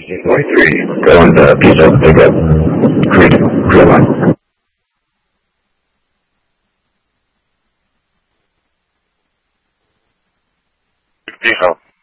43, go on the pizza, pick up, crew line. 50 好。